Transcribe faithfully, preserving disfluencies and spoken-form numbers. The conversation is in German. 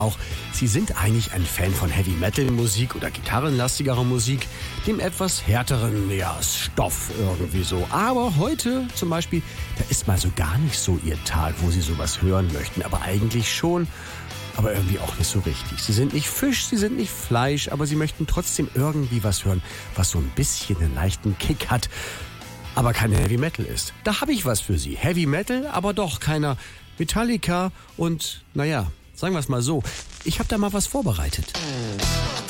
Auch Sie sind eigentlich ein Fan von Heavy-Metal-Musik oder gitarrenlastigerer Musik, dem etwas härteren ja, Stoff irgendwie so. Aber heute zum Beispiel, da ist mal so gar nicht so Ihr Tag, wo Sie sowas hören möchten. Aber eigentlich schon, aber irgendwie auch nicht so richtig. Sie sind nicht Fisch, Sie sind nicht Fleisch, aber Sie möchten trotzdem irgendwie was hören, was so ein bisschen einen leichten Kick hat, aber kein Heavy Metal ist. Da habe ich was für Sie. Heavy Metal, aber doch keiner Metallica und, naja, sagen wir es mal so, ich habe da mal was vorbereitet.